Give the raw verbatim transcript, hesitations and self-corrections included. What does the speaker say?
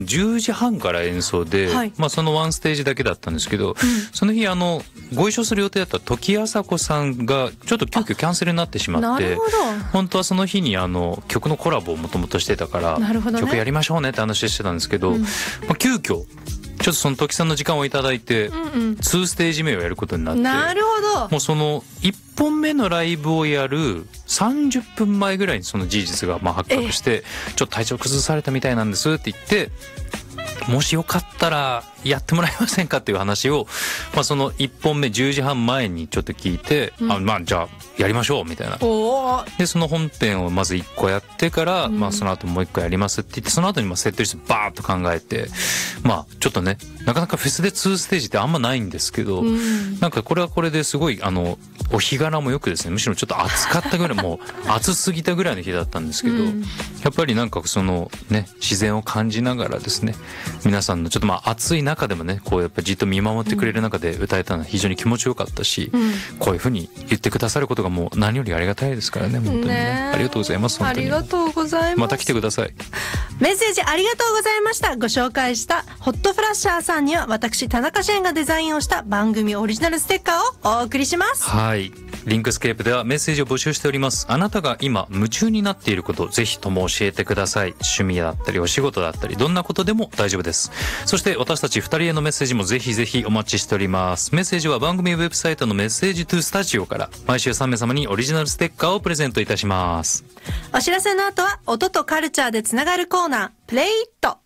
じゅうじはんから演奏で、はい、まあ、そのワンステージだけだったんですけど、うん、その日あのご一緒する予定だった時あさこさんがちょっと急遽キャンセルになってしまって、本当はその日にあの曲のコラボをもともとしてたから、ね、曲やりましょうねって話してたんですけど、うん、まあ、急遽ちょっとその時さんの時間をいただいて、うんうん、にステージ目をやることになって、 なるほど。 もうそのいっぽんめのライブをやるさんじゅっぷんまえぐらいにその事実がまあ発覚して、ちょっと体調崩されたみたいなんですって言って、もしよかったらやってもらえませんかっていう話を、まあ、そのいっぽんめじゅうじはん前にちょっと聞いて、うん、あ、まあじゃあやりましょうみたいな。でその本編をまずいっこやってから、うん、まあ、その後もういっこやりますって言って、その後にまあセットリストバーッと考えて、まあちょっとね、なかなかフェスでにステージってあんまないんですけど、うん、なんかこれはこれですごいあのお日柄もよくですね、むしろちょっと暑かったぐらい、もう暑すぎたぐらいの日だったんですけど、うん、やっぱりなんかそのね、自然を感じながらですね、皆さんのちょっとまあ暑い中でもね、こうやっぱじっと見守ってくれる中で歌えたのは非常に気持ちよかったし、うん、こういうふうに言ってくださることがもう何よりありがたいですからね、本当にね。ね、ありがとうございます。本当にありがとうございます。 また来てください。 メッセージありがとうございました。ご紹介したホットフラッシャーさんには、私田中シェンがデザインをした番組オリジナルステッカーをお送りします。 はい、リンクスケープではメッセージを募集しております。あなたが今夢中になっていること、ぜひとも教えてください。趣味だったりお仕事だったり、どんなことでも大丈夫です。そして私たちふたりへのメッセージもぜひぜひお待ちしております。メッセージは番組ウェブサイトのメッセージトゥスタジオから毎週さん名様にオリジナルステッカーをプレゼントいたします。 お知らせの後は音とカルチャーでつながるコーナー、プレイイット。